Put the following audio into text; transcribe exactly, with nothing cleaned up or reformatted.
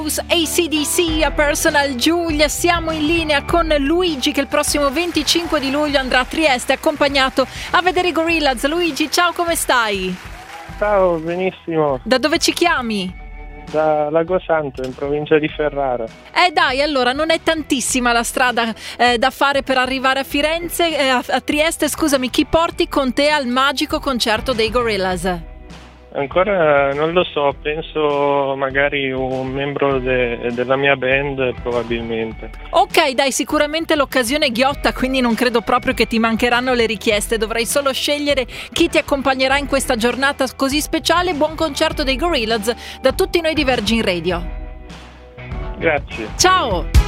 A C D C, a Personal Giulia. Siamo in linea con Luigi che il prossimo venticinque di luglio andrà a Trieste accompagnato a vedere i Gorillaz. Luigi, ciao, come stai? Ciao, benissimo. Da dove ci chiami? Da Lago Santo, in provincia di Ferrara. Eh dai, allora non è tantissima la strada eh, da fare per arrivare a Firenze, eh, a, a Trieste, scusami, chi porti con te al magico concerto dei Gorillaz? Ancora non lo so, penso magari un membro de- della mia band, probabilmente. Ok, dai, sicuramente l'occasione è ghiotta, quindi non credo proprio che ti mancheranno le richieste. Dovrai solo scegliere chi ti accompagnerà in questa giornata così speciale. Buon concerto dei Gorillaz da tutti noi di Virgin Radio. Grazie. Ciao!